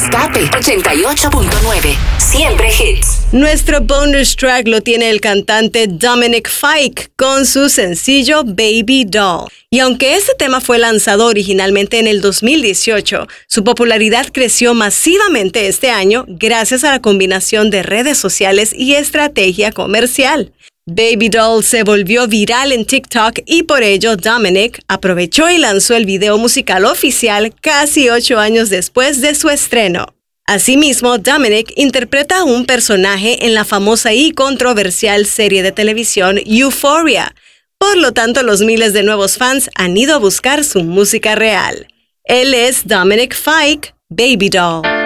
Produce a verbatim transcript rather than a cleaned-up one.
Escape ochenta y ocho punto nueve. Siempre hits. Nuestro bonus track lo tiene el cantante Dominic Fike con su sencillo Baby Doll. Y aunque este tema fue lanzado originalmente en el dos mil dieciocho, su popularidad creció masivamente este año gracias a la combinación de redes sociales y estrategia comercial. Baby Doll se volvió viral en TikTok y por ello Dominic aprovechó y lanzó el video musical oficial casi ocho años después de su estreno. Asimismo, Dominic interpreta a un personaje en la famosa y controversial serie de televisión Euphoria. Por lo tanto, los miles de nuevos fans han ido a buscar su música real. Él es Dominic Fike, Baby Doll.